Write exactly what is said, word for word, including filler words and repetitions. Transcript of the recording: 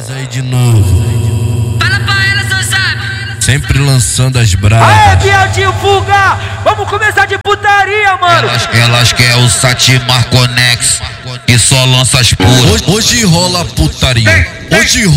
Nós aí de novo. Fala pra ela, seu sabe. Sempre lançando as bravas. Aê, Bieltinho Fuga! Vamos começar de putaria, mano! Elas, elas querem o Satimar Conex e só lança as puras. Hoje, hoje rola putaria. Hoje rola